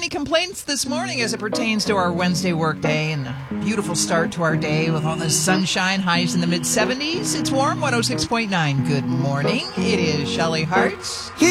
any complaints this morning as it pertains to our Wednesday workday and a beautiful start to our day with all the sunshine, highs in the mid-70s. It's warm, 106.9. Good morning. It is Shelley Hart.